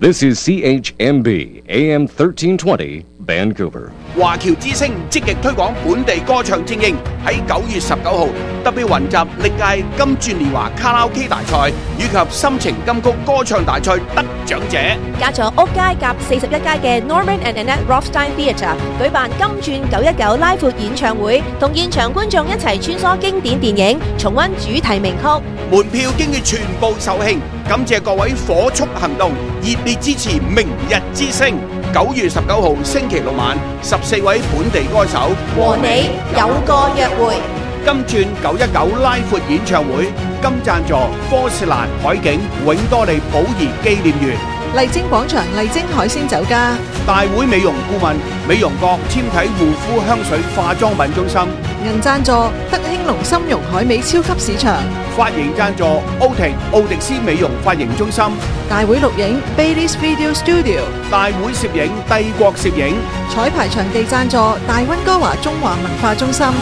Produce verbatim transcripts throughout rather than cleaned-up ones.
This is C H M B A M thirteen twenty Vancouver。 華僑之聲積極推廣本地歌唱精英，喺九月十九號特別雲集歷屆金鑽年華卡拉 OK 大賽以及心情金曲歌唱大賽得獎者， 加咗屋街夾四十一街嘅 Norman and Annette Rothstein Theatre 舉辦金鑽九一九拉闊演唱會，同現場觀眾一齊穿梭經典電影，重溫主題名曲。 門票經已全部售罄，感謝各位火速行動，熱烈支持明日之星。九月十九號星期六晚，十四位本地歌手和你有個約會。 金鑽九一九拉闊演唱會，金贊助科士蘭海景永多利寶儀紀念園、 麗晶廣場麗晶海鮮酒家、 大會美容顧問美容閣纖體護膚香水化妝品中心、 銀贊助德興隆參茸海味超級市場、 髮型贊助奧廷奧迪斯美容髮型中心、 大會錄影 Bailey's Video Studio、 大會攝影帝國攝影、 彩排場地贊助大溫哥華中華文化中心。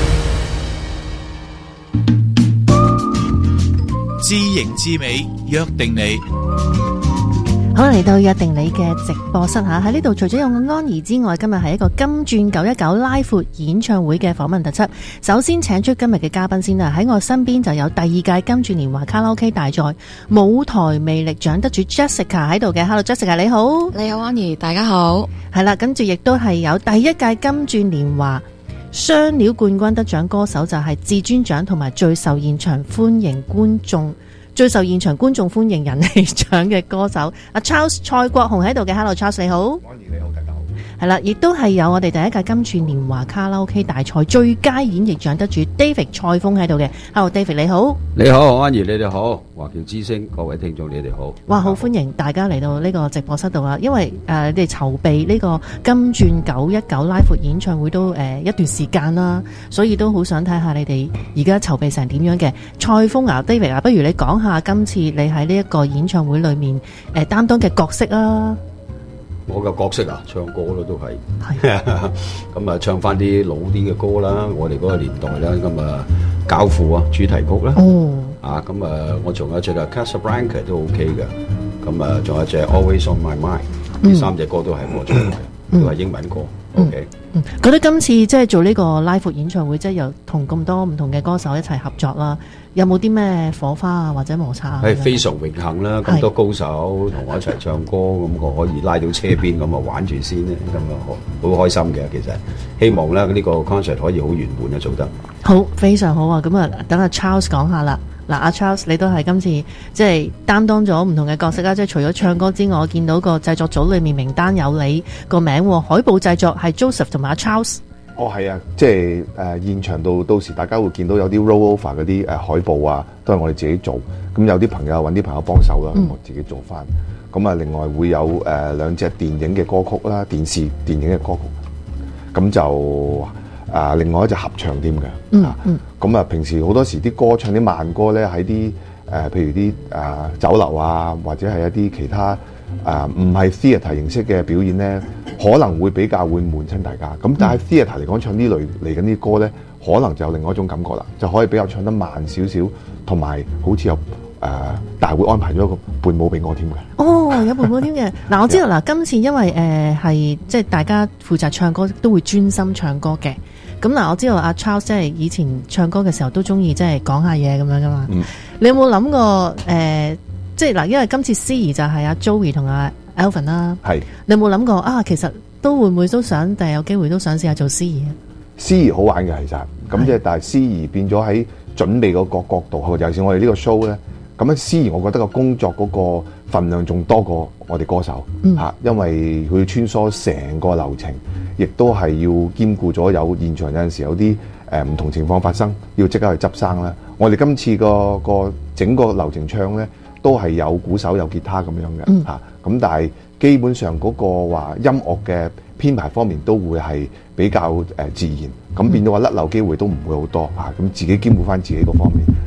知型知美，約定你。 好，嚟到約定你嘅直播室吓，喺呢度除咗有我安怡之外，今日係一個金鑽九一九拉闊演唱會嘅訪問特輯。首先請出今日嘅嘉賓先啦，喺我身邊就有第二屆金鑽年華卡拉 OK 大賽舞台魅力獎得主 Jessica 喺度嘅。Hello Jessica， 你好。 你好安怡，大家好。 係啦，跟住亦都係有第一屆金鑽年華雙料冠軍得獎歌手，就係至尊獎同埋最受現場歡迎觀眾最受現場觀眾歡迎人氣獎嘅歌手阿 Charles 蔡國雄喺度嘅。 Hello Charles， 你好。 安怡你好，大家好。 係啦，亦都係有我哋第一屆金鑽年華卡拉 OK 大賽最佳演繹獎得主 David 蔡峰喺度嘅。 Hello David， 你好。 你好安怡，你哋好。華僑之聲各位聽眾你哋好。 哇，好歡迎大家嚟到呢個直播室度啦，因為誒、呃、你哋籌備呢個金鑽九一九拉闊演唱會都誒、呃、一段時間啦，所以都好想睇下你哋而家籌備成點樣嘅。蔡峰啊 David 啊，不如你講下今次你喺呢一個演唱會裏面誒擔、呃、當嘅角色啊。 我嘅角色啊，唱歌咯都係，咁啊唱翻啲老啲嘅歌啦，我哋嗰個年代啦，咁啊教父啊主題曲啦， 哦，啊咁啊我仲有一隻啊 Casablanca 都 OK 嘅，咁啊仲有一隻 Always on My Mind，呢、嗯、三隻歌都係我唱嘅，嗯、都係英文歌、嗯、OK。 嗯，覺得今次即係做呢個拉闊演唱會，即係又同咁多唔同嘅歌手一齊合作啦，有冇啲咩火花啊或者摩擦啊？ 係非常榮幸啦，咁多高手同我一齊唱歌，咁我可以拉到車邊咁啊玩住先咧，咁啊好好開心嘅。其實希望咧呢個 concert 可以好圓滿啊做得。好， 非常好啊！咁啊，等阿 Charles 講下啦。嗱，阿 Charles 你都係今次即係擔當咗唔同嘅角色啦，即係除咗唱歌之外，我見到個製作組裏面名單有你個名，海報製作係 Joseph 同埋阿 Charles。 哦，係啊，即係誒、呃、現場到到時大家會見到有啲 roll over 嗰啲誒海報啊，都係我哋自己做。咁有啲朋友揾啲朋友幫手啦，我自己做翻。咁啊，另外會有誒、呃、兩隻電影嘅歌曲啦，電視電影嘅歌曲。咁就啊、呃，另外一隻合唱添嘅。嗯嗯。咁啊，平時好多時啲歌唱啲慢歌咧，喺啲誒，譬如啲誒、呃、酒樓啊，或者係一啲其他誒唔係 theatre 形式嘅表演咧，可能會比較會悶親大家。咁但係 theatre 嚟講，唱呢類嚟緊啲歌咧，可能就有另外一種感覺啦，就可以比較唱得慢少少，同埋好似有誒、呃，大會安排咗一個伴舞俾我添嘅。 哦，有伴舞添嘅。嗱，我知道嗱，今次因為誒係即係大家負責唱歌都會專心唱歌嘅。咁嗱，我知道阿 Charles 即係以前唱歌嘅時候都中意即係講下嘢咁樣噶嘛。嗯、你有冇諗過誒、呃，即係嗱，因為今次司儀就係阿 Joey 同阿 Alvin 啦。係。你有冇諗過啊？其實都會唔會都想，但係有機會都想試下做司儀啊？ 司儀好玩嘅其實，咁即係但係司儀變咗喺準備嗰個角度，尤其是我哋呢個 show 咧，咁樣司儀我覺得個工作嗰個份量仲多過我哋歌手嚇、嗯啊，因為佢穿梭成個流程。亦都係要兼顧咗有現場有陣時有啲誒唔同情況發生，要即刻去執生啦。我哋今次個個整個流程唱咧，都係有鼓手有吉他咁樣嘅嚇。咁、嗯啊、但係基本上嗰個話音樂嘅編排方面都會係比較誒自然，咁變咗話甩漏機會都唔會好多嚇。咁、啊、自己兼顧翻自己嗰方面。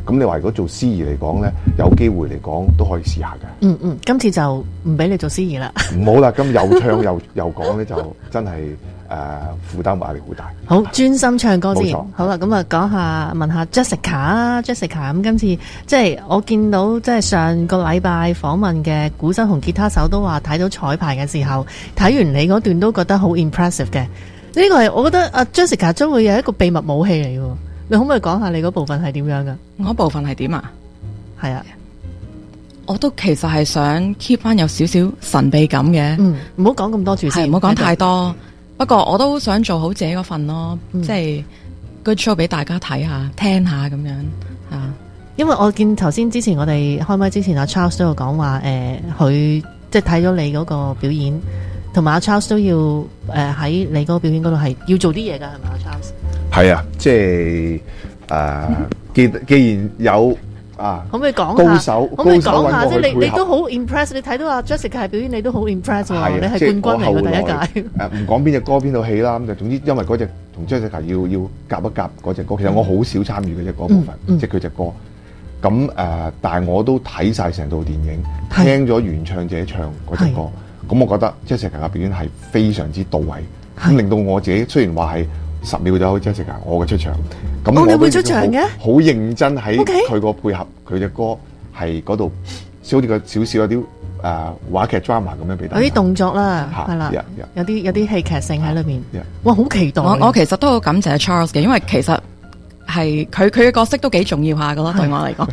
咁你話如果做司儀嚟講咧，有機會嚟講都可以試下嘅。 嗯嗯，今次就唔俾你做司儀啦。 唔好啦，咁又唱又又講咧，就真係誒負擔壓力好大。 好專心唱歌先冇錯。 好啦，咁啊講下問下 Jessica 啊 ，Jessica 咁今次即係我見到即係上個禮拜訪問嘅鼓手同吉他手都話睇到彩排嘅時候，睇完你嗰段都覺得好 impressive 嘅。呢個係我覺得阿 Jessica 將會有一個秘密武器嚟嘅。你可唔可以講下你嗰部分係點樣噶？ 我部分係點啊？ 係啊， 我都其實係想 keep 翻有少少神秘感嘅。 嗯，唔好講咁多住先， 唔好講太多。不過我都想做好自己嗰份咯， 嗯、 即係 good show 俾大家睇下、聽下咁樣啊。 因為我見頭先之前我哋開麥之前阿 Charles 都有講話，誒、呃，佢即係睇咗你嗰個表演，同埋阿 Charles 都要誒喺、呃、你嗰個表演嗰度係要做啲嘢噶，係咪阿 Charles？ 係啊，即係誒，既既然有啊， 可唔可以講下？ 高手， 可唔可以講下？ 高手即係你你都好揾我去 impress，你睇到阿 Jessica 係表演，你都好 impress 喎。 係啊你係冠軍嚟嘅第一屆。 誒唔講邊隻歌邊套戲啦，咁就總之因為嗰隻同 Jessica 要要夾一夾嗰隻歌，其實我好少參與嘅隻歌部分， 嗯嗯、 即係佢隻歌。咁誒、呃，但係我都睇晒成套電影，聽咗原唱者唱嗰隻歌，咁我覺得 Jessica 嘅表演係非常之到位，咁令到我自己雖然話係十秒就 Jessica 我嘅出場，咁我哋會出場嘅， 好認真喺佢個配合佢隻歌係嗰度，好似個少少有啲誒話劇 drama 咁樣俾大家， 有啲動作啦，係啦，有啲有啲戲劇性喺裏邊，哇，好期待！ 我我其實都好感謝 Charles 嘅，因為其實。係佢佢嘅角色都幾重要下噶咯，對我嚟講，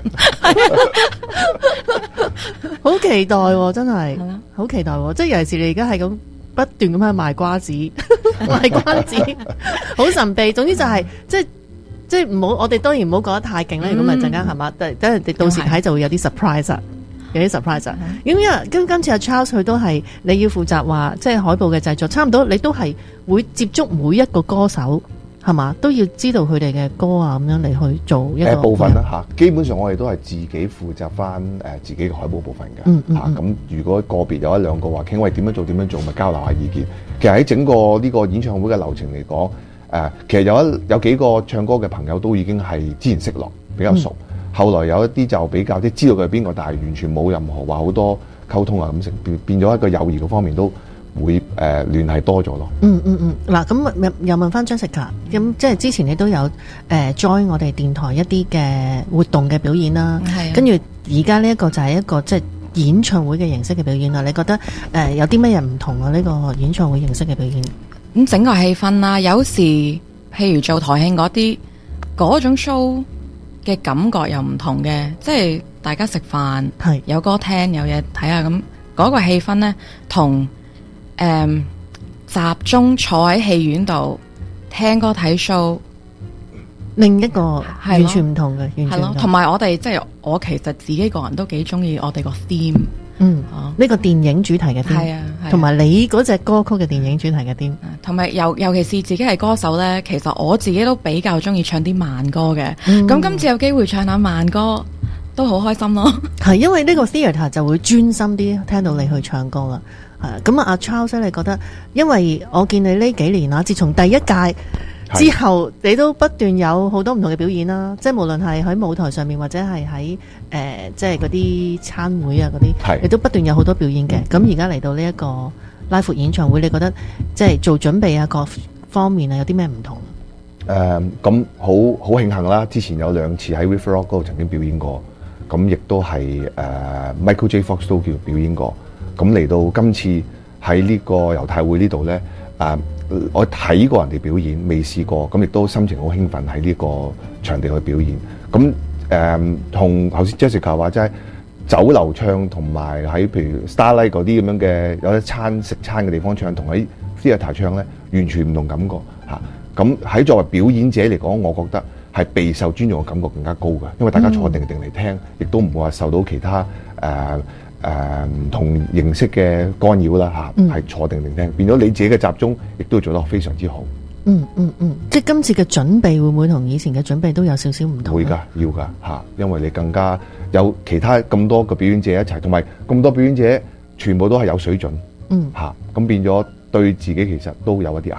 好期待、啊，真係，好期待、啊，即係尤其是你而家係咁不斷咁喺賣瓜子，賣瓜子，好神秘。總之就係、是、即係即係唔好，我哋當然唔好講得太勁啦。如果唔係陣間係嘛，等等人哋到時睇就會有啲 surprise 啊，有啲 surprise 啊。咁因為今今次阿 Charles 佢都係你要負責話，即係海報嘅製作，差唔多你都係會接觸每一個歌手。係嘛，都要知道佢哋嘅歌啊，咁樣嚟去做一個、呃、 部分啦嚇。基本上我哋都係自己負責翻誒、呃、自己嘅海報部分嘅嚇。咁、嗯嗯啊、如果個別有一兩個話傾，喂點樣做點樣做，咪交流下意見。其實喺整個呢個演唱會嘅流程嚟講，誒、呃、其實有一有幾個唱歌嘅朋友都已經係之前識落比較熟，嗯、後來有一啲就比較即知道佢係邊個，但係完全冇任何話好多溝通啊咁成變變咗一個友誼嗰方面都。會誒、呃、聯繫多咗咯。 嗯嗯嗯，嗱咁又問翻 Jessica，咁即係之前你都有誒、呃、join 我哋電台一啲嘅活動嘅表演啦。係、啊。跟住而家呢一個就係一個即係演唱會嘅形式嘅表演啦。你覺得誒、呃、有啲咩嘢唔同啊？呢、這個演唱會形式嘅表演？ 咁整個氣氛啦，有時譬如做台慶嗰啲嗰種 show 嘅感覺又唔同嘅，即係大家食飯係有歌聽有嘢睇下咁，嗰、那個氣氛咧同。誒、um, 集中坐喺戲院度聽歌睇 show， 另一個完全唔同嘅，完全唔同。 同埋我哋即係我其實自己個人都幾中意我哋個 theme， 嗯，呢、啊這個電影主題嘅 theme，係啊，同埋你嗰隻歌曲嘅電影主題嘅 theme，同埋尤尤其是自己係歌手咧，其實我自己都比較中意唱啲慢歌嘅。咁、嗯、今次有機會唱下慢歌，都好開心咯。係因為呢個 theatre 就會專心啲聽到你去唱歌啦。係咁啊，阿 Charles，你覺得？因為我見你呢幾年啦，自從第一屆之後，你都不斷有好多唔同嘅表演啦。即係無論係喺舞台上面，或者係喺誒，即係嗰啲餐會啊嗰啲，你都不斷有好多表演嘅。咁而家嚟到呢一個拉闊演唱會，你覺得即係做準備啊，各方面啊，有啲咩唔同？誒、呃，咁好好慶幸啦！之前有兩次喺 River Rock 嗰度曾經表演過，咁亦都係誒、呃、Michael J. Fox 都叫表演過。咁嚟到今次喺呢個猶太會呢度呢，啊，我睇過人哋表演，未試過，咁亦都心情好興奮喺呢個場地去表演。咁誒，同頭先 Jessica 話齋酒樓唱，同埋喺譬如 Starlight 嗰啲咁樣嘅有一餐食餐嘅地方唱，同喺 theatre 唱呢，完全唔同感覺嚇。咁、啊、喺作為表演者嚟講，我覺得係備受尊重嘅感覺更加高嘅，因為大家坐定定嚟聽，亦都唔會話受到其他誒。呃誒、呃、唔同形式嘅干擾啦嚇，係、嗯、坐定定聽，變咗你自己嘅集中，亦都做得非常之好。嗯嗯嗯，即係今次嘅準備會唔會同以前嘅準備都有少少唔同？會㗎，要㗎嚇，因為你更加有其他咁多個表演者一齊，同埋咁多表演者全部都係有水準。嗯嚇，咁變咗對自己其實都有一啲壓力。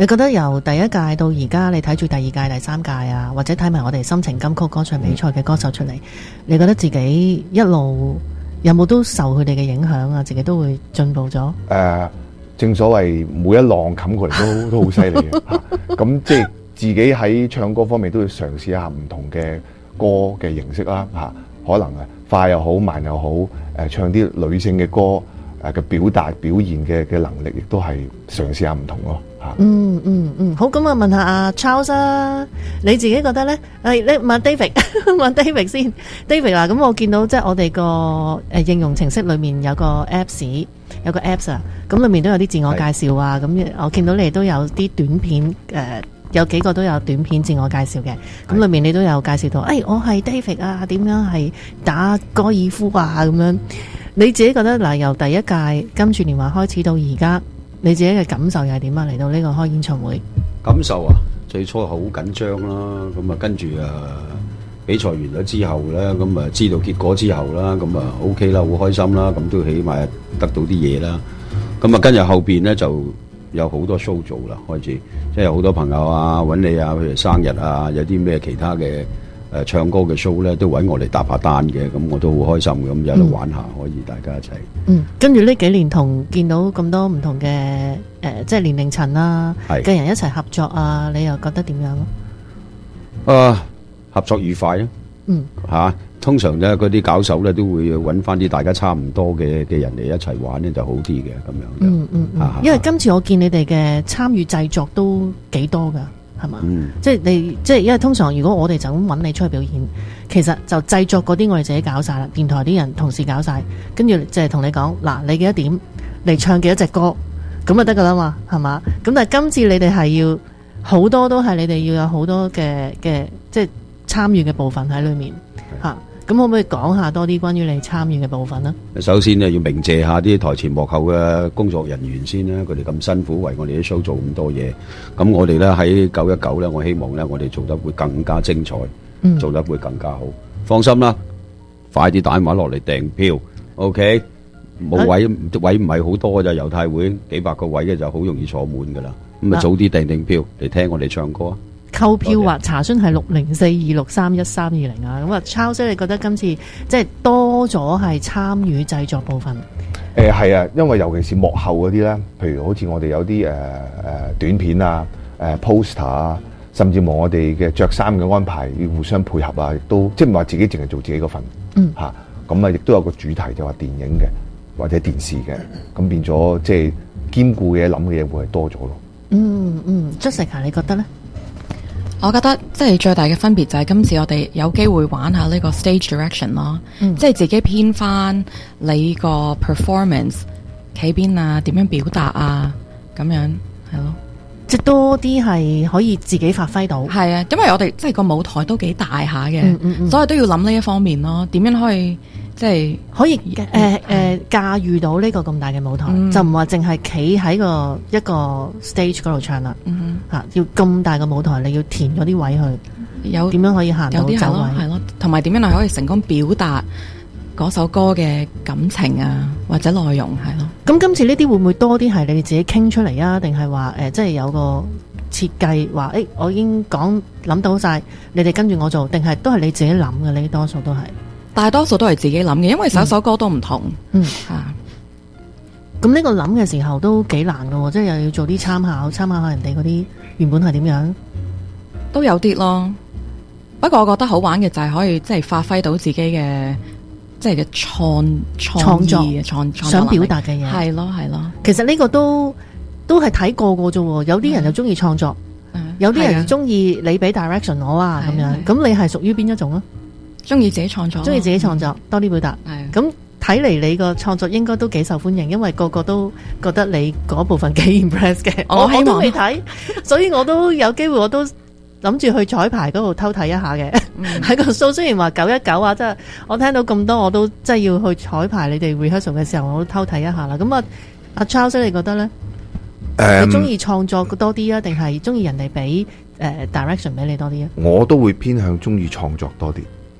你覺得由第一屆到而家，你睇住第二屆、第三屆啊，或者睇埋我哋心情金曲歌唱比賽嘅歌手出嚟，嗯、你覺得自己一路有冇都受佢哋嘅影響啊？自己都會進步咗？誒、 呃，正所謂每一浪冚過嚟都都好犀利嘅嚇。咁即係自己喺唱歌方面都要嘗試一下唔同嘅歌嘅形式啦嚇。可能啊快又好，慢又好，誒、呃、唱啲女性嘅歌誒嘅、呃、表達表現嘅嘅能力，亦都係嘗試下唔同咯嚇。 嗯嗯嗯，好，咁啊問下阿 Charles 啊，你自己覺得咧？誒，你問 David 問 David 先 ，David 啦，咁我見到即係我哋個誒應用程式裏面有個 Apps，有個 Apps 啊，咁裏面都有啲自我介紹啊，咁我見到你都有啲短片誒。呃有幾個都有短片自我介紹嘅，咁裏面你都有介紹到，誒、哎，我係 David 啊，點樣係打高爾夫啊，咁樣。你自己覺得嗱，由第一屆金串年華開始到而家，你自己嘅感受又係點啊？嚟到呢個開演唱會， 感受啊，最初好緊張啦，咁啊跟住啊比賽完咗之後咧，咁啊知道結果之後啦，咁啊 OK 啦，好開心啦，咁都起碼得到啲嘢啦，咁啊跟住後邊咧就有好多 show 做啦，開始。即係有好多朋友啊揾你啊，譬如生日啊，有啲咩其他嘅誒、呃、唱歌嘅 show 咧，都揾我嚟搭下單嘅，咁我都好開心嘅，咁有得玩下，可以大家一齊。 嗯，跟住呢幾年同見到咁多唔同嘅誒、呃，即係年齡層啦嘅人一齊合作啊，你又覺得點樣？ 啊，合作愉快啊！ 嗯， 嚇、啊，通常咧嗰啲搞手咧都會揾翻啲大家差唔多嘅嘅人嚟一齊玩咧就好啲嘅咁樣。 嗯嗯嗯，啊、因為今次我見你哋嘅參與製作都幾多噶，係嘛？嗯，即係你即係因為通常如果我哋就咁揾你出去表演，其實就製作嗰啲我哋自己搞晒啦，電台啲人同時搞晒，跟住就係同你講嗱，你幾多點嚟唱幾多隻歌，咁就得噶啦嘛，係嘛？咁但係今次你哋係要好多都係你哋要有好多嘅嘅即係。參與嘅部分喺裏面嚇，咁、啊、可唔可以講下多啲關於你參與嘅部分呢？ 首先呢，要鳴謝下啲台前幕後嘅工作人員先啦，佢哋咁辛苦為我哋啲 show 做咁多嘢，咁我哋咧喺九一九咧，我希望咧我哋做得會更加精彩，嗯、做得會更加好。放心啦，快啲打電話落嚟訂票 ，OK？ 冇位、啊、位唔係好多㗎咋，猶太會幾百個位嘅就好容易坐滿噶啦，咁啊早啲訂訂票嚟聽我哋唱歌啊！ 購票或查詢係六零四二六三一三二零啊，咁啊 Charles 你覺得今次即係多咗係參與製作部分？ 誒係啊，因為尤其是幕後嗰啲咧，譬如好似我哋有啲誒誒短片啊、誒、呃、poster 啊，甚至乎我哋嘅着衫嘅安排要互相配合啊，亦都即係唔係話自己淨係做自己嗰份，嗯嚇，咁啊亦都有個主題就話電影嘅或者電視嘅，咁變咗即係兼顧嘅嘢、諗嘅嘢會係多咗咯。嗯嗯 Jessica 你覺得咧？ 我覺得即係最大嘅分別就係今次我哋有機會玩下呢個 stage direction 咯，嗯、即係自己編翻你個 performance 企邊啊，點樣表達啊，咁樣係咯， 即係多啲係可以自己發揮到。 係啊，因為我哋即係個舞台都幾大下嘅，嗯嗯嗯、所以都要諗呢一方面咯，點樣可以即係可以誒誒駕馭到呢個咁大嘅舞台，嗯、就唔話淨係企喺個一個 stage 嗰度唱啦。嗯吓，要咁大個舞台，你要填咗啲位去，有點樣可以行到走位？係咯，同埋點樣係可以成功表達嗰首歌嘅感情啊，或者內容係咯。 咁今次呢啲會唔會多啲係你哋自己傾出嚟啊？定係話誒，即係有個設計話誒，我已經講諗到晒，你哋跟住我做，定係都係你自己諗嘅？呢多數都係， 大多數都係自己諗嘅，因為首首歌都唔同。嗯吓。嗯咁呢個諗嘅時候都幾難㗎，即係又要做啲參考，參考下人哋嗰啲原本係點樣， 都有啲咯。不過我覺得好玩嘅就係可以即係發揮到自己嘅即係嘅創創作嘅創創想表達嘅嘢， 係咯係咯。 其實呢個都都係睇過個啫，有啲人就中意創作，嗯、有啲人就中意你俾 direction 我啊咁樣。咁你係屬於邊一種啊？ 中意自己創作， 中意自己創作，嗯、多啲表達。咁。睇嚟你個創作應該都幾受歡迎，因為個個都覺得你嗰部分幾 impress 嘅。我我都未睇，所以我都有機會，我都諗住去彩排嗰度偷睇一下嘅。喺、嗯、個 show 雖然話九一九啊，即係我聽到咁多，我都即係要去彩排你哋 rehearsal 嘅時候，我都偷睇一下啦。咁啊，阿 Charles 你覺得咧？嗯、你中意創作多啲啊，定係中意人哋俾誒 direction 俾你多啲啊？ 我都會偏向中意創作多啲。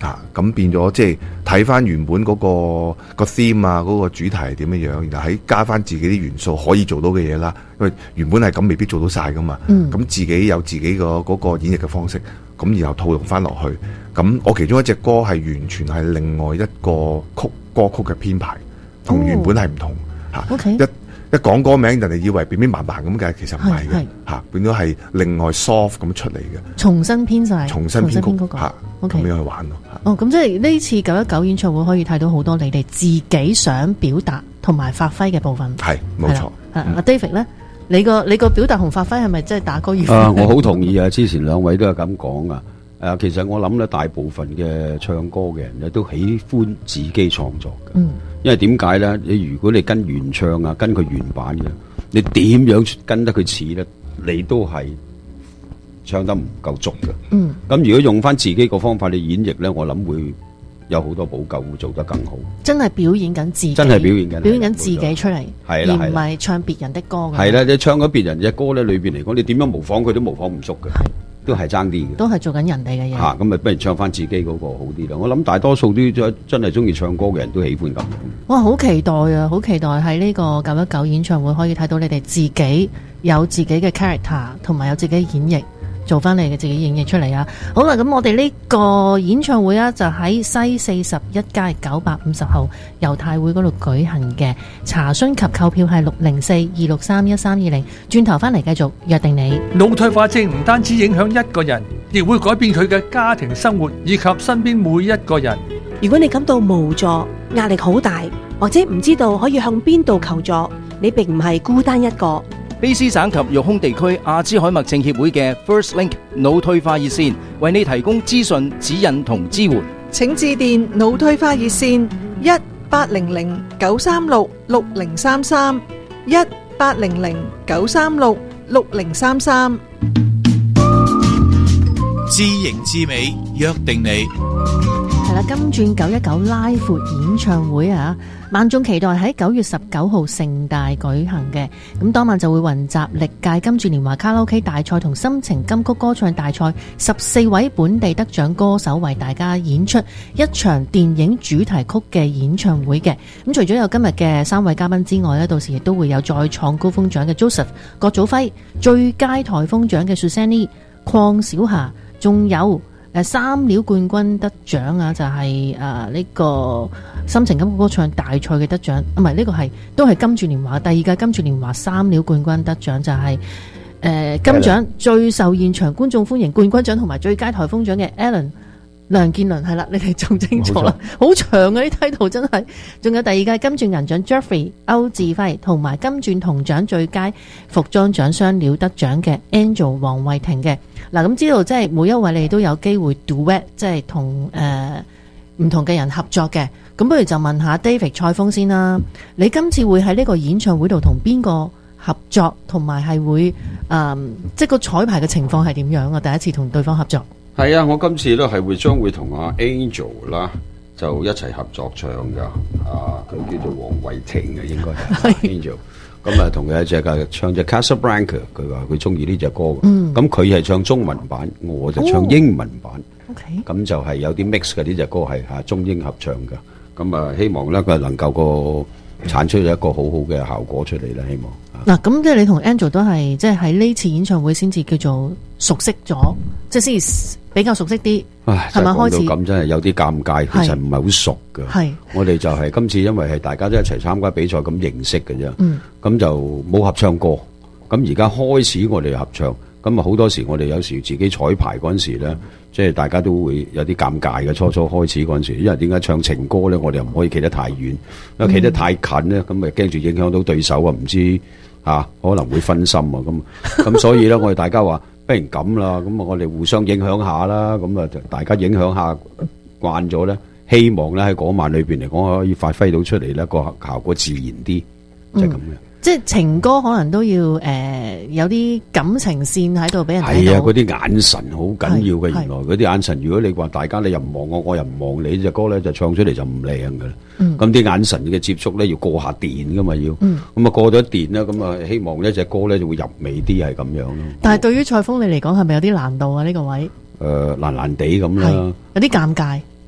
嚇，咁變咗即係睇翻原本嗰、個、個 theme 啊，嗰、個主題係點樣樣，然後喺加翻自己啲元素可以做到嘅嘢啦。因為原本係咁，未必做到晒噶嘛。咁、嗯、自己有自己個嗰個演繹嘅方式，咁然後套用翻落去。咁我其中一隻歌係完全係另外一個曲歌曲嘅編排，同原本係唔同嚇。 哦 okay. 一一講歌名，人哋以為變變慢慢咁嘅，其實唔係嘅嚇，變咗係另外 soft 咁出嚟嘅， 重新編晒， 重新編曲嚇，咁、 okay. 樣去玩咯。 哦，咁即係呢次九一九演唱會可以睇到好多你哋自己想表達同埋發揮嘅部分。 係冇錯。 阿、嗯、David 咧，你個你個表達同發揮係咪真係打高爾夫？ 啊，我好同意啊！之前兩位都係咁講啊。誒，其實我諗咧，大部分嘅唱歌嘅人咧都喜歡自己創作嘅。嗯。因為點解咧？你如果你跟原唱啊，跟佢原版嘅，你點樣跟得佢似咧？你都係唱得唔夠足嘅。嗯。咁如果用翻自己個方法去演繹咧，我諗會有好多補救，會做得更好。 真係表演緊自己， 真係表演緊， 表演緊自己出嚟， 係啦， 而唔係唱別人的歌。 係啦，你唱咗別人嘅歌咧，裏邊嚟講，你點樣模仿佢都模仿唔足嘅。係。都係爭啲嘅， 都係做緊人哋嘅嘢。 嚇，咁咪不如唱翻自己嗰個好啲啦。我諗大多數啲真真係中意唱歌嘅人都喜歡咁。 哇，好期待啊！好期待喺呢個九一九演唱會可以睇到你哋自己有自己嘅 character， 同埋有自己演繹，做翻你嘅自己演繹出嚟啊！好啦，咁我哋呢個演唱會啊，就喺西四十一街九百五十號猶太會嗰度舉行嘅。查詢及購票係六零四二六三一三二零。轉頭翻嚟繼續約定你。 腦退化症唔單止影響一個人，亦會改變佢嘅家庭生活以及身邊每一個人。 如果你感到無助、壓力好大，或者唔知道可以向邊度求助，你並唔係孤單一個。 卑詩省及育空地區阿茲海默症協會嘅 First Link 腦退化熱線為你提供資訊、指引同支援。 請致電腦退化熱線一八零零九三六六零三三一八零零九三六六零三三。 知型知美，約定你。 係啦，金鑽九一九拉闊演唱會啊，萬眾期待喺九月十九號盛大舉行嘅。咁當晚就會雲集歷屆金鑽年華卡拉 OK 大賽同心情金曲歌唱大賽十四位本地得獎歌手為大家演出一場電影主題曲嘅演唱會嘅。咁除咗有今日嘅三位嘉賓之外呢，到時亦都會有再創高峰獎嘅 Joseph 郭祖輝、最佳台風獎嘅 Susanne 鄺小霞，仲有誒三料冠軍得獎啊，就係誒呢個心情金曲歌唱大賽嘅得獎，唔係呢個係都係金鑽年華第二屆金鑽年華三料冠軍得獎，就係、是、誒、呃、金獎最受現場觀眾歡迎冠軍獎同埋最佳台風獎嘅 Alan 梁建倫。係啦，你哋仲清楚啦，好長啊啲 title 真係。仲有第二屆金鑽銀獎 Jeffrey 歐志輝同埋金鑽銅獎最佳服裝獎雙料得獎嘅 Angel 黃慧婷嘅。嗱，咁知道即係每一位你哋都有機會 duet， 即係同誒唔同嘅人合作嘅。咁不如就問下 David 蔡鋒先啦，你今次會喺呢個演唱會度同邊個合作，同埋係會誒、呃、即係個彩排嘅情況係點樣啊？第一次同對方合作。 係啊，我今次咧係會將會同阿 Angel 啦，就一齊合作唱噶。啊，佢叫做黃慧婷嘅，應該係 Angel。咁啊，同佢一隻嘅唱隻 Casablanca， 佢話佢中意呢隻歌。咁佢係唱中文版，我就唱英文版。OK，咁就係有啲 mix 嘅，呢隻歌係吓中英合唱嘅。咁啊，希望咧佢能夠個產出一個好好嘅效果出嚟啦。希望。 嗱，咁即係你同 Angel 都係即係喺呢次演唱會先至叫做熟悉咗，即係先比較熟悉啲。 唉，係咪開始咁真係有啲尷尬，其實唔係好熟㗎。係，我哋就係今次因為係大家都一齊參加比賽咁認識嘅啫。嗯，咁就冇合唱過。咁而家開始我哋合唱，咁啊好多時我哋有時自己彩排嗰陣時咧，即係大家都會有啲尷尬嘅。初初開始嗰陣時，因為點解唱情歌咧，我哋又唔可以企得太遠，因為企得太近咧，咁咪驚住影響到對手啊，唔知。啊，可能會分心啊，咁咁所以咧，我哋大家話不如咁啦，咁啊，我哋互相影響下啦，咁啊，大家影響下慣咗咧，希望咧喺嗰晚裏邊嚟講可以發揮到出嚟咧，個效果自然啲，就係咁嘅。 即係情歌可能都要誒、呃、有啲感情線喺度俾人睇到。 係啊，嗰啲眼神好緊要嘅。原來嗰啲眼神，如果你話大家你又唔望我，我又唔望你，隻歌咧就唱出嚟就唔靚噶啦。咁、嗯、啲眼神嘅接觸咧要過下電噶嘛要。咁、嗯、啊過咗電咧，咁啊希望呢隻歌咧就會入味啲係咁樣咯。 但係對於蔡鋒你嚟講係咪有啲難度啊？呢、呢個位？誒、 呃、難難地咁啦。 有啲尷尬。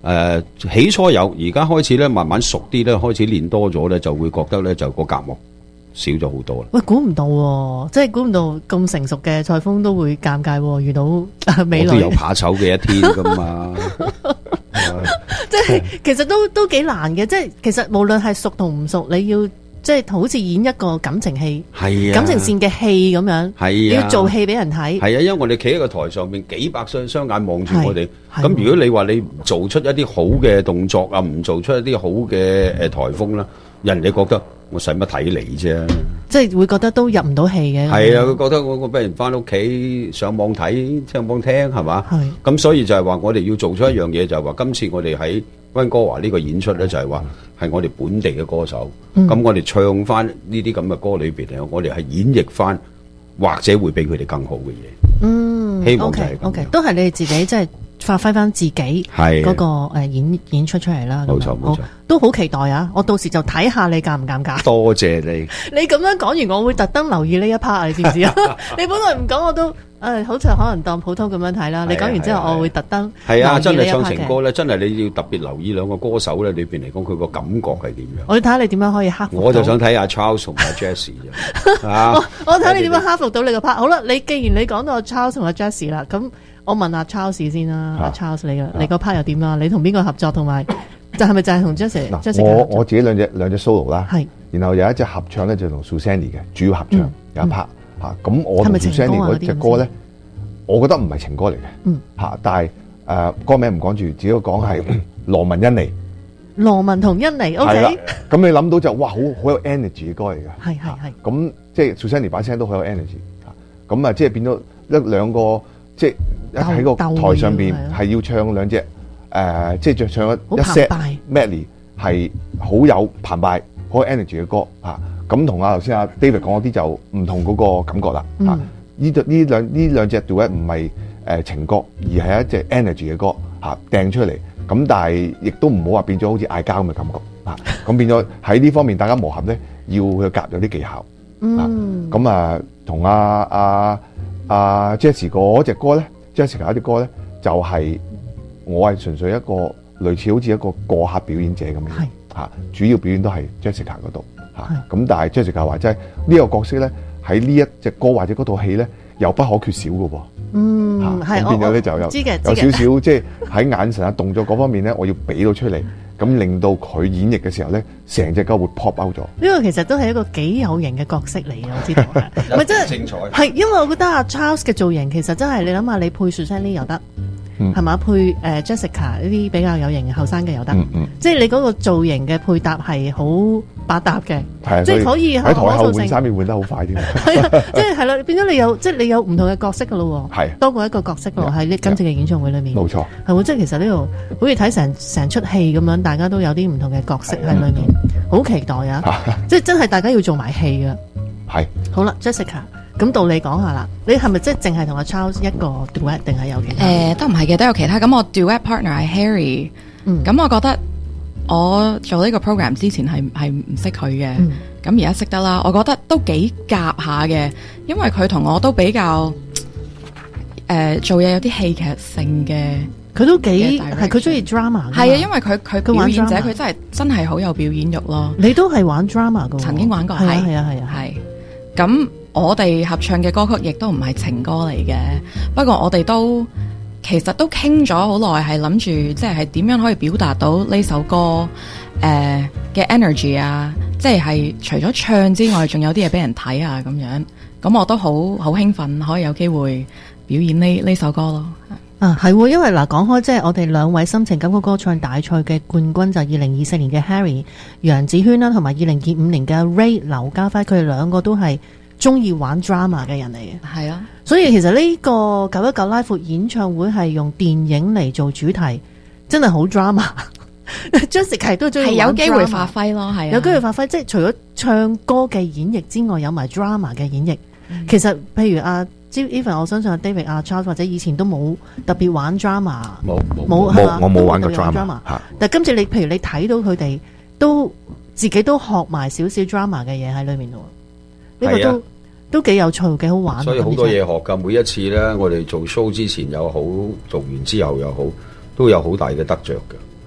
誒起初有，而家開始咧慢慢熟啲咧，開始練多咗咧，就會覺得咧就個隔膜少咗好多啦。 喂，估唔到喎，即係估唔到咁成熟嘅蔡峰都會尷尬喎，遇到美女。 我都有怕醜嘅一天噶嘛。 即係其實都都幾難嘅，即係其實無論係熟同唔熟，你要即係好似演一個感情戲， 係啊， 感情線嘅戲咁樣，係啊，你要做戲俾人睇。 係啊，因為我哋企喺個台上面，幾百雙雙眼望住我哋。咁如果你話你唔做出一啲好嘅動作啊，唔做出一啲好嘅誒台風啦，人哋覺得我使乜睇你啫？ 即係會覺得都入唔到戲嘅。 係啊，佢覺得我我俾人翻屋企上網睇、上網聽係嘛？係。咁所以就係話我哋要做出一樣嘢，就係話今次我哋喺溫哥華呢個演出咧，就係話係我哋本地嘅歌手。咁、嗯、我哋唱翻呢啲咁嘅歌裏邊咧，我哋係演繹翻，或者會比佢哋更好嘅嘢。嗯，希望就係咁樣。 OK， 都係你哋自己即係發揮翻自己嗰個誒演演出出嚟啦。 冇錯冇錯， 都好期待啊！我到時就睇下你尷唔尷尬。 多謝你。 你咁樣講完，我會特登留意呢一 part，你知唔知啊？你本來唔講我都誒、呃，好似可能當普通咁樣睇啦。你講完之後，我會特登係啊，真係唱情歌咧，真係你要特別留意兩個歌手咧，裏邊嚟講佢個感覺係點樣。 我要睇下你點樣可以克服。 我就想睇下 Charles 同埋 Jessie 啫。啊， 我睇你點樣克服到你個 part。好啦，你既然你講到 Charles 同埋 Jessie 啦，咁我問下 Charles 先啦。阿 Charles 你嘅你個 part 又點啊？你同邊個合作同埋？就係咪就係同 Jessie？ 我我自己兩隻兩隻 solo 啦， 係， 然後有一隻合唱咧就同 Susanny 嘅主要合唱、嗯、有一 part 嚇，咁、嗯、我同 Susanny 嗰隻歌咧，我覺得唔係情歌嚟嘅，嗯嚇，但係誒、呃、歌名唔講住，只要講係羅文欣妮， 羅文同欣妮 ，OK， 咁你諗到就哇好好有 energy 嘅歌嚟嘅， 係係係， 咁即係 Susanny 把聲都好有 energy 嚇，咁啊即係變咗一兩個即係喺個台上邊係要唱兩隻。誒、呃，即係著唱一 set medley 係好有澎湃、好有 energy 嘅歌嚇，咁同阿頭先阿 David 講嗰啲就唔同嗰個感覺啦嚇。呢對呢兩呢兩隻 duet 唔係誒情歌，而係一隻 energy 嘅歌嚇掟出嚟。咁但係亦都唔好話變咗好似嗌交咁嘅感覺嚇。咁變咗喺呢方面大家磨合咧，要去夾有啲技巧。嗯。咁啊，同阿阿阿 Jessie 嗰隻歌咧 ，Jessica 嗰隻歌咧就係、是。我係純粹一個類似好似一個過客表演者咁樣，嚇主要表演都係 Jessica 嗰度嚇，咁但係 Jessica 話即係呢個角色咧喺呢一隻歌或者嗰套戲咧又不可缺少嘅喎。嗯，係咁變咗咧就有有少少即係喺眼神啊動作嗰方面咧，我要俾到出嚟，咁令到佢演繹嘅時候咧，成隻歌會 pop out 咗。呢個其實都係一個幾有型嘅角色嚟嘅，我知道。唔係真係精彩。係因為我覺得阿 Charles 嘅造型其實真係你諗下，你配 Susanny 又得。係嘛、嗯、配誒、呃、Jessica 呢啲比較有型嘅後生嘅又得，嗯嗯、即係你嗰個造型嘅配搭係好百搭嘅，即係可以喺台後換衫要換得好快啲。 係啊，即係係啦，變咗你有即係你有唔同嘅角色噶咯，係多過一個角色咯喺呢今次嘅演唱會裏面。冇錯，係喎，即係其實呢度好似睇成成出戲咁樣，大家都有啲唔同嘅角色喺裏面，好期待啊！即係真係大家要做埋戲噶。係好啦 ，Jessica。咁到你講下啦，你係咪即係淨係同阿 Charles 一個 duet 定係有其他？誒、 呃，都唔係嘅，都有其他。咁我 duet partner 係 Harry。嗯。咁我覺得我做呢個 program 之前係係唔識佢嘅。咁而家識得啦，我覺得都幾夾下嘅，因為佢同我都比較誒、呃、做嘢有啲戲劇性嘅。 佢都幾係佢中意 drama。係啊， 因為佢佢表演者，佢真係真係好有表演欲咯。 你都係玩 drama 㗎？ 曾經玩過，係啊係啊係啊係。咁。我哋合唱嘅歌曲亦都唔係情歌嚟嘅，不過我哋都其實都傾咗好耐，係諗住即係係點樣可以表達到呢首歌誒嘅、呃、energy 啊，即係係除咗唱之外，仲有啲嘢俾人睇啊咁樣。咁我都好好興奮，可以有機會表演呢呢首歌咯。 啊，係喎，因為嗱講開，即係我哋兩位心情感曲歌唱大賽嘅冠軍就係二零二四年嘅 Harry 楊子軒啦，同埋二零二五年嘅 Ray 劉家輝，佢哋兩個都係中意玩 drama 嘅人嚟嘅，係啊，所以其實呢個九一九拉闊演唱會係用電影嚟做主題，真係好 drama。Jessica 都中意玩 drama， 係有機會發揮咯，係啊，有機會發揮，即係除咗唱歌嘅演繹之外，有埋 drama 嘅演繹。嗯、其實譬如阿 Even， 我相信阿 David、阿 Charles 或者以前都冇特別玩 drama， 冇冇冇，我冇玩過 drama。但係今次你譬如你睇到佢哋都自己都學埋少少 drama 嘅嘢喺裏面咯。呢、這個都、啊、都幾有趣，幾好玩。 所以好多嘢學噶，每一次咧，我哋做 show 之前又好，做完之後又好，都有好大嘅得着嘅。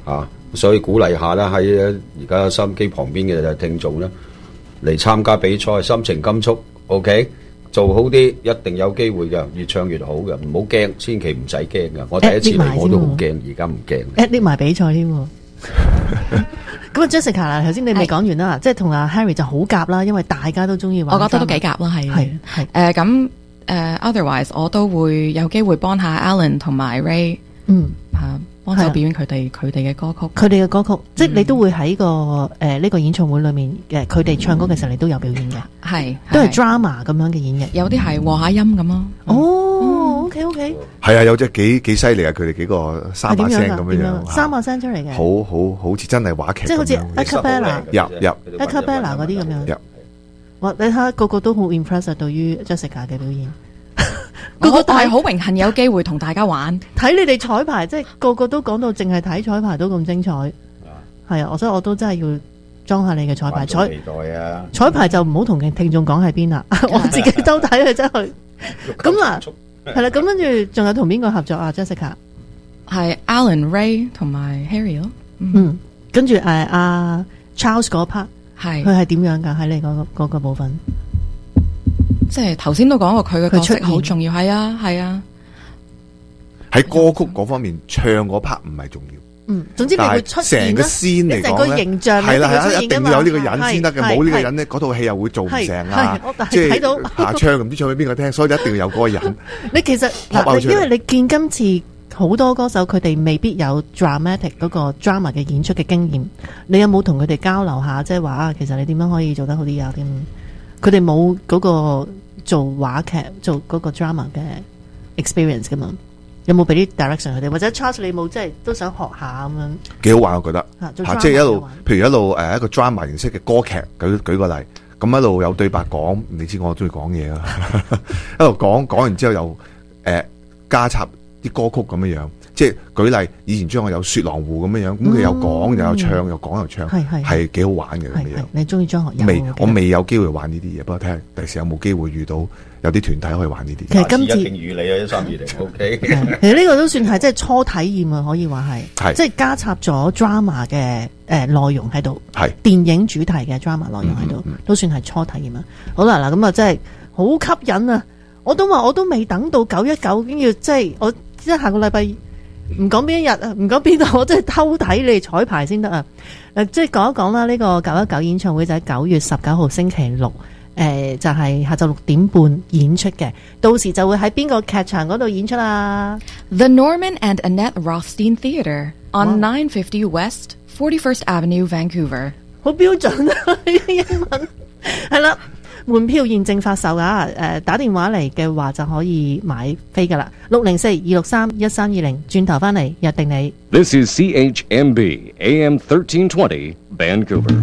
嚇，所以鼓勵下啦，喺而家收音機旁邊嘅聽眾咧嚟參加比賽，心情甘肅 ，OK， 做好啲，一定有機會嘅，越唱越好嘅，唔好驚，千祈唔使驚嘅。我第一次嚟我都好驚，而家唔驚。 誒，拎埋比賽添喎。咁啊 ，Jessica 啦，頭先你未講完啦，即係同阿 Harry 就好夾啦，因為大家都中意玩。 我覺得都幾夾啦，係係係誒咁誒 ，otherwise 我都會有機會幫下 Alan 同埋 Ray， 嗯嚇幫手表演佢哋佢哋嘅歌曲。 佢哋嘅歌曲，即係你都會喺個誒呢個演唱會裏面誒，佢哋唱歌嘅時候你都有表演嘅， 係都係 drama 咁樣嘅演繹， 有啲係和下音咁咯。 哦，OK OK， 係啊，有隻幾幾犀利啊！佢哋幾個三把聲咁樣樣， 三把聲出嚟嘅， 好好好似真係話劇， 即係好似 a cappella 入入 a cappella 嗰啲咁樣。哇！你睇下個個都好 impressive 對於 Jessica 嘅表演，個個係好榮幸有機會同大家玩。 睇你哋彩排，即係個個都講到淨係睇彩排都咁精彩。係啊，所以我都真係要裝下你嘅彩排。彩期待啊！ 彩排就唔好同聽眾講喺邊啦，我自己都睇佢真係。咁嗱，係啦，咁跟住仲有同邊個合作啊 ？Jessica 係 Alan Ray 同埋 Harry 咯。 嗯，跟住誒阿 Charles 嗰 part 係佢係點樣㗎？喺你嗰個嗰個部分， 即係頭先都講過佢嘅角色好重要，係啊係啊。 喺歌曲嗰方面唱嗰 part 唔係重要。 嗯，總之你會出現成個先嚟講咧，係啦係啦，一定要有呢個人先得嘅，冇呢個人咧，嗰套戲又會做唔成啊！即係下唱唔知唱俾邊個聽，所以一定要有嗰個人。 你其實嗱，因為你見今次好多歌手佢哋未必有 dramatic 嗰個 drama 嘅演出嘅經驗，你有冇同佢哋交流下？即係話啊，其實你點樣可以做得好啲啊？佢哋冇嗰個做話劇做嗰個 drama 嘅 experience 噶嘛？有冇俾啲 direction 佢哋，或者 Charles 你冇即係都想學下咁樣？ 幾好玩我覺得， 嚇即係一路，譬如一路誒一個 drama 形式嘅歌劇，舉舉個例，咁一路有對白講，你知我中意講嘢啦，一路講講完之後又誒、呃、加插啲歌曲咁樣樣，即係舉例，以前將我有雪狼湖咁樣樣，咁佢又講又有唱，又講又唱，係係係幾好玩嘅咁樣。 你中意張學友？ 未，我未有機會玩呢啲嘢，不過睇下第時有冇機會遇到。有啲團體可以玩呢啲， 其實今次一定預你啊，一三二零 OK。 其實呢個都算係即係初體驗啊，可以話係，即係加插咗 drama 嘅誒內容喺度，係電影主題嘅 drama 內容喺度，嗯嗯、都算係初體驗啊。好啦，嗱咁啊，真係好吸引啊！我都話我都未等到九一九，跟住即係我即係下個禮拜唔講邊一日啊，唔講邊度，我真係偷睇你哋彩排先得啊！誒，即係講一講啦，呢個九一九演唱會就喺九月十九號星期六。誒、呃、就係、是、下晝六點半演出嘅，到時就會喺邊個劇場嗰度演出啊 ？The Norman and Annette Rothstein Theatre on nine fifty West forty-first Avenue, Vancouver。 好標準啊！呢個英文係啦，門票現正發售啊！誒、呃、打電話嚟嘅話就可以買飛噶啦，六零四二六三一三二零，轉頭翻嚟約定你。 This is C H M B A M thirteen twenty Vancouver。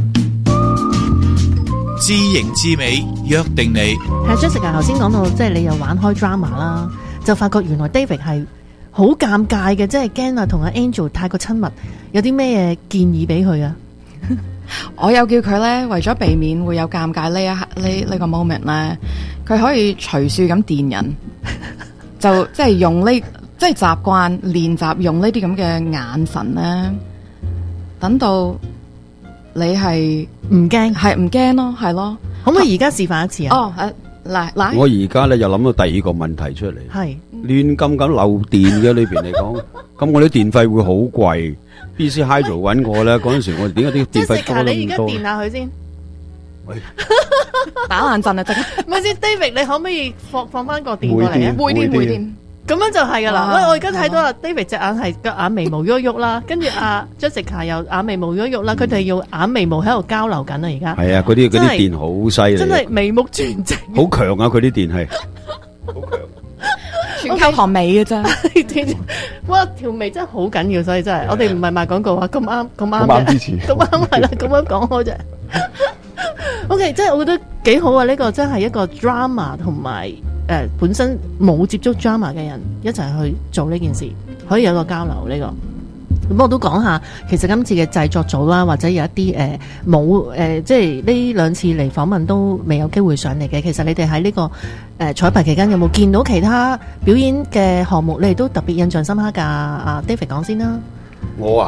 知型知美約定你。 係 Jessica 頭先講到，即係你又玩開 drama 啦，就發覺原來 David 係好尷尬嘅，即係驚啊同阿 Angel 太過親密，有啲咩建議俾佢啊？ 我有叫佢咧，為咗避免會有尷尬呢一刻呢呢個 moment 咧，佢可以隨處咁電人，就即係用呢即係習慣練習用呢啲咁嘅眼神咧，等到。你係唔驚， 係唔驚咯，係咯。 可唔可以而家示範一次啊？ 哦，嗱嗱， 我而家咧又諗到第二個問題出嚟， 係亂咁咁漏電嘅裏邊嚟講，咁我啲電費會好貴。B C Hydro 揾我咧，嗰陣時我點解啲電費多咗咁多？ 你而家電下佢先， 喂， 打冷震啊！真係， 唔係先 ，David，你可唔可以放放翻個電過嚟啊？ 回電回電。 咁樣就係噶啦，喂！我而家睇到阿 David 隻眼係個眼眉毛喐喐啦，跟住阿 Jessica 又眼眉毛喐喐啦，佢哋用眼眉毛喺度交流緊啊！而家係啊，嗰啲嗰啲電好犀利， 真係眉目全正， 好強啊！佢啲電係好強， 全靠學眉嘅啫。 哇！條眉真係好緊要，所以真係我哋唔係賣廣告啊，咁啱咁啱咁啱支持， 咁啱係啦，咁樣講開啫。OK， 即係我覺得幾好啊！呢個真係一個 drama 同埋。誒、呃，本身冇接觸 drama 嘅人一齊去做呢件事，可以有個交流呢、這個。咁我都講下，其實今次嘅製作組啦，或者有一啲誒冇誒，即係呢兩次嚟訪問都未有機會上嚟嘅。其實你哋喺呢個誒、呃、彩排期間有冇見到其他表演嘅項目？你哋都特別印象深刻㗎？阿、啊、David 講先啦。 我啊，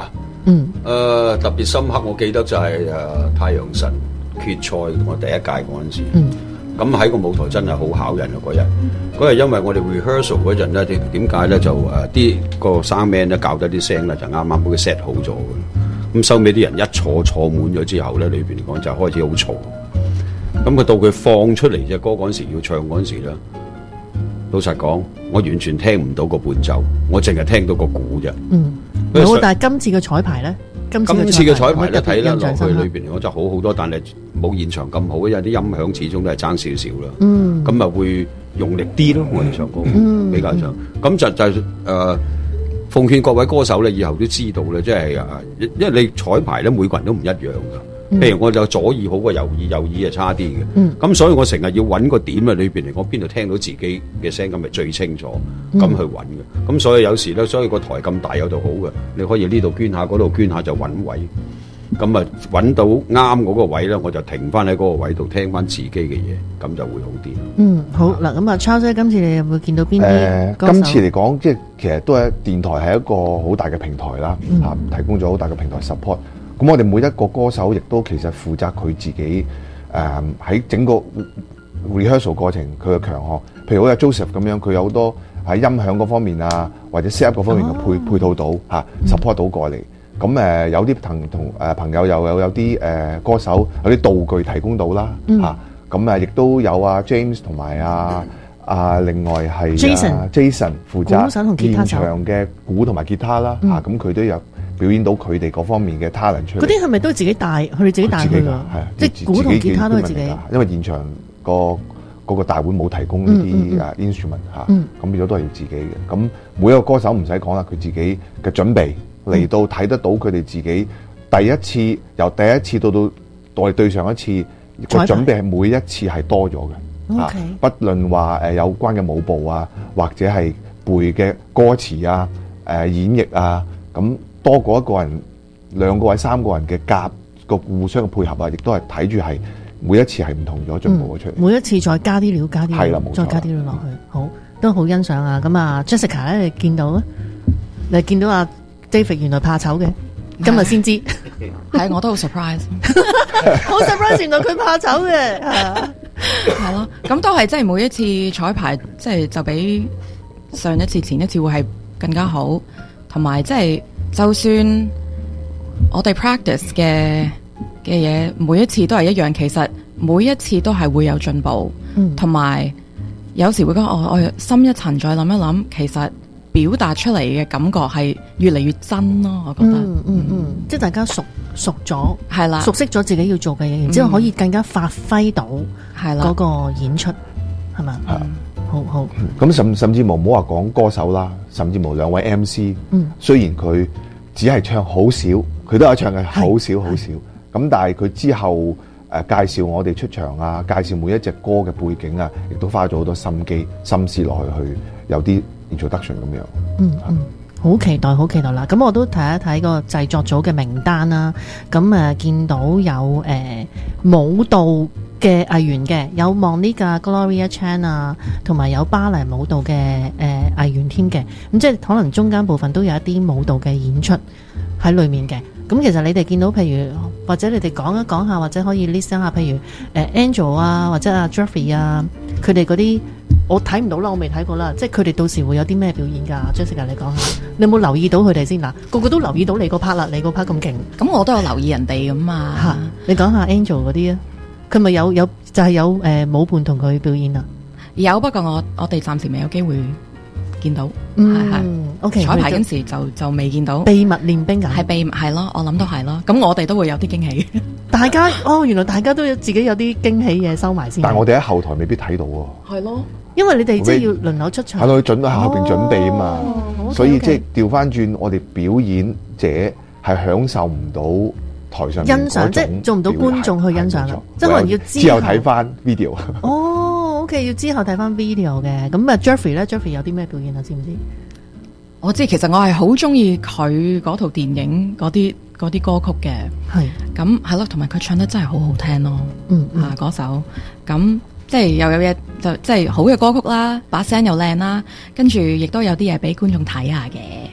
嗯。 誒、呃、特別深刻，我記得就係、是、誒、呃、太陽神決賽我第一屆嗰陣時。 嗯。 咁喺個舞台真係好考人啊！嗰日，嗰日因為我哋 rehearsal 嗰陣咧，點點解咧就誒啲、呃那個 sound man 咧校得啲聲咧就啱啱俾佢 set 好咗嘅。咁收尾啲人一坐坐滿咗之後咧，裏邊嚟講就開始好嘈。咁佢到佢放出嚟隻歌嗰陣時要唱嗰陣時咧，老實講，我完全聽唔到個伴奏，我淨係聽到個鼓啫。 嗯。好，但係今次嘅彩排咧？今次嘅彩排咧睇得落去裏邊嚟講就好好多，但係冇現場咁好，因為啲音響始終都係爭少少啦。嗯，咁啊會用力啲咯，我哋唱歌、嗯、比較上。咁、嗯、就就誒、呃，奉勸各位歌手咧，以後都知道咧，即係啊，因為你彩排咧，每個人都唔一樣噶。譬如我就左耳好過右耳，右耳係差啲嘅。咁、嗯、所以我成日要揾個點啊，裏邊嚟講邊度聽到自己嘅聲咁咪最清楚，咁、嗯、去揾嘅。咁所以有時咧，所以個台咁大有度好嘅，你可以呢度捐下，嗰度捐下就揾位。咁啊揾到啱嗰個位咧，我就停翻喺嗰個位度聽翻自己嘅嘢，咁就會好啲。 嗯，好嗱，咁啊 Charles 今次你有冇見到邊啲歌手？ 今次嚟講，即係其實都係電台係一個好大嘅平台啦，嚇、嗯、提供咗好大嘅平台 support。咁我哋每一個歌手亦都其實負責佢自己誒喺、呃、整個 rehearsal 過程佢嘅強項，譬如好似 Joseph 咁樣，佢有好多喺音響嗰方面啊，或者 set up 嗰方面嘅配、哦、配套到嚇、啊、support 到過嚟。咁誒、呃、有啲同同誒朋友又有有啲誒、呃、歌手有啲道具提供到啦嚇。咁誒亦都有啊 James 同埋啊啊另外係 Jason Jason 負責現場嘅鼓同埋吉他啦嚇。咁佢都有表演到佢哋嗰方面嘅 talent 出嚟。嗰啲係咪都係自己帶？佢哋自己帶去㗎？係啊，即係鼓同吉他都係自己。 因為現場個嗰個大會冇提供呢啲啊 instrument 嚇，咁變咗都係要自己嘅。咁每一個歌手唔使講啦，佢自己嘅準備嚟到睇得到佢哋自己第一次由第一次到到我哋對上一次個準備係每一次係多咗嘅。啊，不論話誒有關嘅舞步啊，或者係背嘅歌詞啊、誒演繹啊，咁。多過一個人、兩個或者三個人嘅夾個互相嘅配合啊，亦都係睇住係每一次係唔同咗進步咗出嚟、嗯。每一次再加啲料，加啲料，再加啲料落去，好都好欣賞啊！咁啊 ，Jessica 咧，你見到啊？你見到阿 David 原來怕醜嘅，今日先知， 係我都好 surprise， 好 surprise 原來佢怕醜嘅， 係咯，咁都係即係每一次彩排，即係就比上一次、前一次會係更加好，同埋即係。就算我哋 practice 嘅嘅嘢，每一次都係一樣，其實每一次都係會有進步，同、嗯、埋有，有時會覺得我我深一層再諗一諗，其實表達出嚟嘅感覺係越嚟越真咯。我覺得， 嗯嗯嗯，即係大家熟熟咗， 係啦， 熟悉咗自己要做嘅嘢，然之後可以更加發揮到係啦嗰個演出，係嘛？好好， 咁甚甚至乎唔好話講歌手啦，甚至乎兩位 M C，嗯，雖然佢只係唱好少，佢都有唱嘅好少好少，咁但係佢之後誒、呃、介紹我哋出場啊，介紹每一隻歌嘅背景啊，亦都花咗好多心機心思落去，去有啲 introduction 咁樣。 嗯嗯，好期待，好期待啦！咁我都睇一睇個製作組嘅名單啦，咁誒、呃、見到有誒、呃、舞蹈嘅藝員嘅，有 Monica Gloria Chan 啊，同埋有芭蕾舞蹈嘅誒藝員添嘅，咁即係可能中間部分都有一啲舞蹈嘅演出喺裏面嘅。咁其實你哋見到，譬如或者你哋講一講下，或者可以 list 下，譬如誒 Angel 啊，或者阿 Jeffrey 啊，佢哋嗰啲我睇唔到啦，我未睇過啦。即係佢哋到時會有啲咩表演㗎 Jessica 你講下，你有冇留意到佢哋先？嗱，個個都留意到你個 part 啦，你個 part 咁勁， 咁我都有留意人哋咁嘛嚇。 你講下 Angel 嗰啲啊。佢咪有有就係、是、有誒、呃、舞伴同佢表演啊？ 有，不過我我哋暫時未有機會見到。 嗯，係 OK。 彩排嗰時就就未見到。 秘密練兵㗎， 係秘密係咯，我諗都係咯。咁我哋都會有啲驚喜。 大家哦，原來大家都有自己有啲驚喜嘢收埋先。 但係我哋喺後台未必睇到喎。 係咯，因為你哋即係要輪流出場。 喺度準喺後邊準備啊嘛， 哦、 所以即係調翻轉，我哋表演者係享受唔到。台上欣賞即係做唔到觀眾去欣賞啦，即係可能要之後之後睇翻 video。 哦 ，OK， 要之後睇翻 video 嘅。咁啊 ，Jeffrey 咧 ，Jeffrey 有啲咩表演啊？知唔知？ 我知，其實我係好中意佢嗰套電影嗰啲嗰啲歌曲嘅。係咁係咯，同埋佢唱得真係好好聽咯。嗯，啊嗰首咁即係又有嘢就即係好嘅歌曲啦，把聲又靚啦，跟住亦都有啲嘢俾觀眾睇下嘅。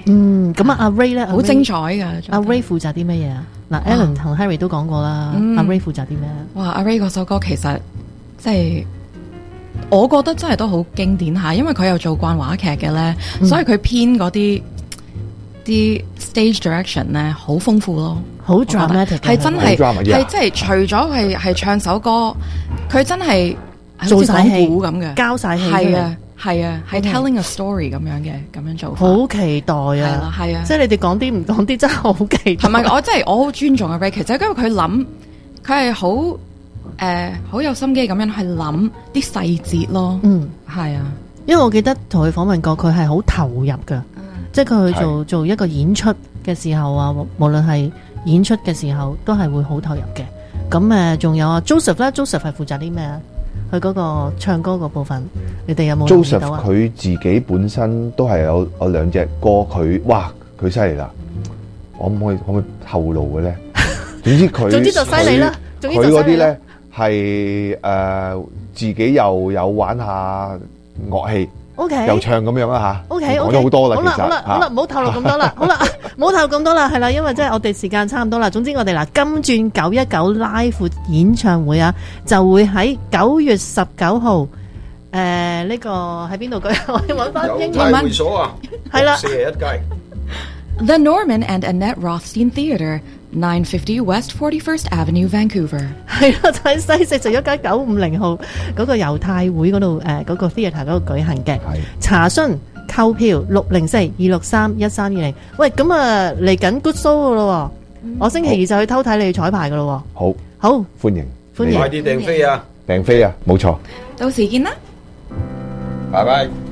嗯，咁啊，阿 Ray 咧好精彩㗎。 阿 Ray 負責啲乜嘢啊？嗱 ，Alan 同 Harry 都講過啦， 嗯阿 Ray 負責啲咩？ 哇，阿 Ray 嗰首歌其實即係我覺得真係都好經典下，因為佢有做慣話劇嘅咧， 嗯所以佢編嗰啲啲 stage direction 咧好豐富咯， 好 dramatic 係真係好 drama， 係即係除咗係係唱首歌，佢真係做晒戲好似講古咁嘅， 交晒戲出嚟係啊係啊係 Okay telling a story 咁樣嘅咁樣做法。 好期待啊！ 係啦係啊即係你哋講啲唔講啲，真係好期待。 同埋我真係我好尊重阿 Ray，其實因為佢諗佢係好誒好有心機咁樣去諗啲細節咯。 嗯， 係啊， 因為我記得同佢訪問過，佢係好投入噶，即係佢去做做一個演出嘅時候啊，無論係演出嘅時候，都係會好投入嘅。咁誒，仲有啊 Joseph 咧 ，Joseph 係負責啲咩啊？佢嗰個唱歌個部分，你哋有冇留意到啊 Joseph 佢自己本身都係有有兩隻歌，佢哇佢犀利啦！我可唔可以可唔可以透露嘅咧？總之佢總之就犀利啦，總之佢就犀利啦嗰啲咧係誒自己又有玩下樂器。 O K， 又唱咁樣啦吓 ，O K， 講咗好多啦， 好啦， 其實好啦，好啦，唔好透露咁多啦，好啦，唔好透露咁多啦，係啦，因為即係我哋時間差唔多啦。總之我哋嗱金鑽九一九Live演唱會啊，就會喺九月十九號，誒呢個喺邊度舉？我要揾翻英文。 會所啊， 係啦， 四十一街。 The Norman and Annette Rothstein Theatre, nine fifty West forty-first Avenue, Vancouver。 係啦，就喺西食就一間九五零號嗰個猶太會嗰度誒嗰個 theatre 嗰度舉行嘅。查詢購票六零四二六三一三二零。喂，咁啊嚟緊 Good Show 噶咯，我星期二就去偷睇你彩排噶咯。 好， 好， 歡迎， 歡迎， 快啲訂飛啊！ 訂飛啊，冇錯。 到時見啦。 拜拜。